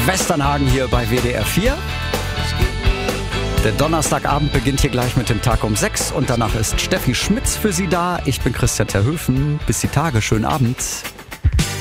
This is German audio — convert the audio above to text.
Westernhagen hier bei WDR 4. Der Donnerstagabend beginnt hier gleich mit dem Tag um 6 und danach ist Steffi Schmitz für Sie da. Ich bin Christian Terhöfen. Bis die Tage, schönen Abend.